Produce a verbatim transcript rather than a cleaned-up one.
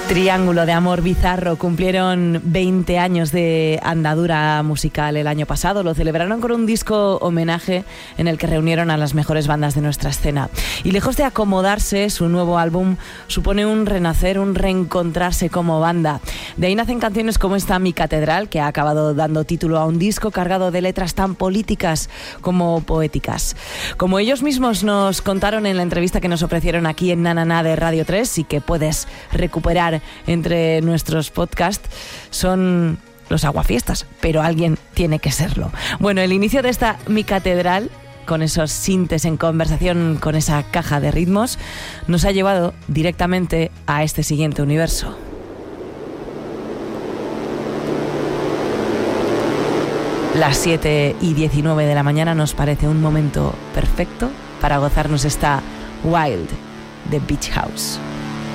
Triángulo de amor bizarro cumplieron veinte años de andadura musical el año pasado. Lo celebraron con un disco homenaje en el que reunieron a las mejores bandas de nuestra escena. Y lejos de acomodarse, su nuevo álbum supone un renacer, un reencontrarse como banda. De ahí nacen canciones como esta Mi Catedral, que ha acabado dando título a un disco cargado de letras tan políticas como poéticas. Como ellos mismos nos contaron en la entrevista que nos ofrecieron aquí en Na Na Na de Radio tres y que puedes recuperar entre nuestros podcasts, son los aguafiestas, pero alguien tiene que serlo. Bueno, el inicio de esta Mi Catedral, con esos sintes en conversación con esa caja de ritmos, nos ha llevado directamente a este siguiente universo. Las siete y diecinueve de la mañana nos parece un momento perfecto para gozarnos esta Wild de Beach House.